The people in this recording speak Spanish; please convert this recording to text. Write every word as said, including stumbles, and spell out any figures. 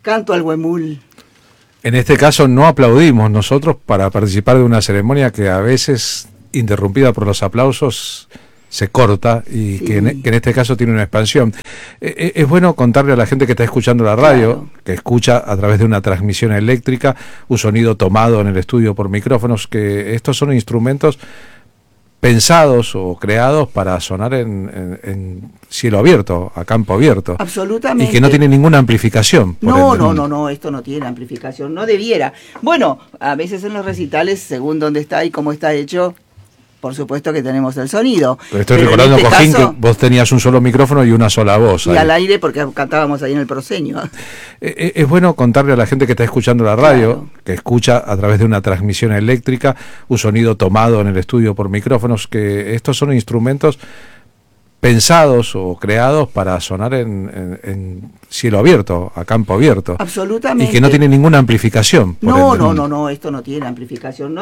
Canto al huemul. En este caso no aplaudimos nosotros para participar de una ceremonia que a veces, interrumpida por los aplausos, se corta y sí. que, en, que en este caso tiene una expansión. Eh, es bueno contarle a la gente que está escuchando la radio, claro. que escucha a través de una transmisión eléctrica, un sonido tomado en el estudio por micrófonos, que estos son instrumentos pensados o creados para sonar en, en, en cielo abierto, a campo abierto. Absolutamente. Y que no tiene ninguna amplificación. No, el... no, no, no, esto no tiene amplificación, no debiera. Bueno, a veces en los recitales, según dónde está y cómo está hecho, por supuesto que tenemos el sonido. Pero estoy Pero recordando, este Cojín, caso, que vos tenías un solo micrófono y una sola voz. Y ahí. al aire porque cantábamos ahí en el proscenio. Eh, es bueno contarle a la gente que está escuchando la radio, claro. que escucha a través de una transmisión eléctrica, un sonido tomado en el estudio por micrófonos, que estos son instrumentos pensados o creados para sonar en, en, en cielo abierto, a campo abierto. Absolutamente. Y que no tiene ninguna amplificación. No, el... no, no, no, esto no tiene amplificación. No